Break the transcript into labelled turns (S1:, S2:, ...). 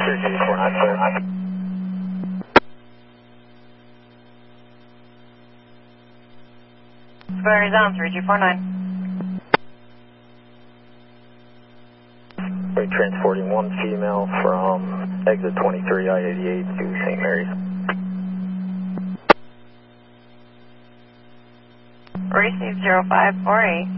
S1: Square on 3249.
S2: We're transporting one female from exit 23 I-88 to St. Mary's.
S1: Receive 0548.